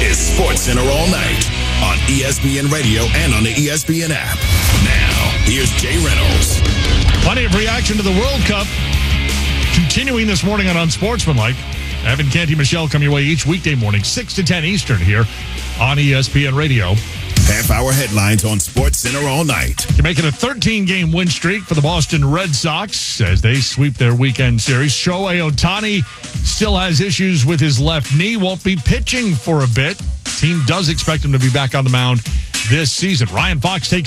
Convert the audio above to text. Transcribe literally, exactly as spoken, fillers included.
is SportsCenter All Night on E S P N Radio and on the E S P N app. Now, here's Jay Reynolds. Plenty of reaction to the World Cup. Continuing this morning on Unsportsmanlike. Evan Canty, Michelle come your way each weekday morning, six to ten Eastern here on E S P N Radio. Half-hour headlines on SportsCenter All Night. You're making a thirteen-game win streak for the Boston Red Sox as they sweep their weekend series. Shohei Ohtani still has issues with his left knee, won't be pitching for a bit. Team does expect him to be back on the mound this season. Ryan Fox takes